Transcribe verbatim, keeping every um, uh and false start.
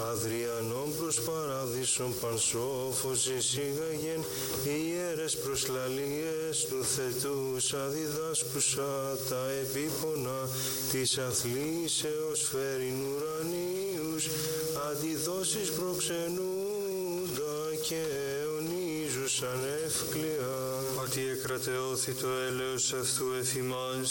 Αδριανών προς παράδεισον πανσόφος εισήγαγεν, ιέρες προσλαλίες του θετούσα διδάσκουσα τα επίπονα της αθλήσεως φέρειν ουρανίους, αντιδόσεις προξενούντα και αιωνίζουσαν ευκλία. Ότι εκρατεώθη το έλεος αυτού εφ' ημάς,